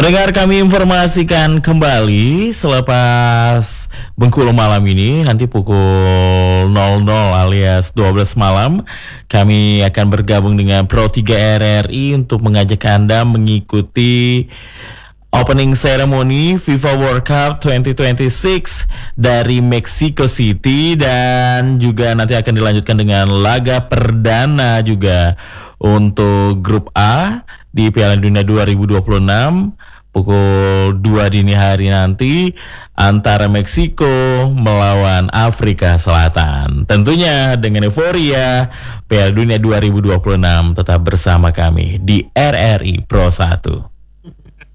Pendengar, kami informasikan kembali selepas Bengkulu malam ini nanti pukul 00 alias 12 malam kami akan bergabung dengan Pro 3 RRI untuk mengajak Anda mengikuti opening ceremony FIFA World Cup 2026 dari Mexico City, dan juga nanti akan dilanjutkan dengan laga perdana juga untuk grup A di Piala Dunia 2026 pukul 2 dini hari nanti antara Meksiko melawan Afrika Selatan. Tentunya dengan euforia Piala Dunia 2026, tetap bersama kami di RRI Pro 1.